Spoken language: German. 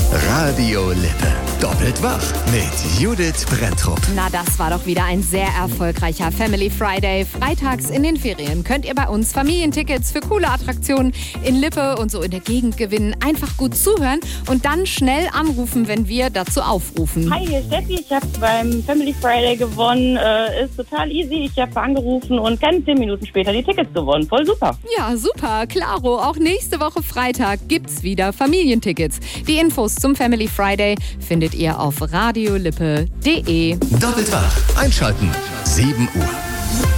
Radio Lippe. Doppelt wach mit Judith Brenntrup. Na, das war doch wieder ein sehr erfolgreicher Family Friday. Freitags in den Ferien könnt ihr bei uns Familientickets für coole Attraktionen in Lippe und so in der Gegend gewinnen. Einfach gut zuhören und dann schnell anrufen, wenn wir dazu aufrufen. Hi, hier ist Steffi. Ich habe beim Family Friday gewonnen. Ist total easy. Ich habe angerufen und keine 10 Minuten später die Tickets gewonnen. Voll super. Ja, super. Klaro. Auch nächste Woche Freitag gibt's wieder Familientickets. Die Infos zum Family Friday findet ihr auf radiolippe.de. Doppelt wach. Einschalten. 7 Uhr.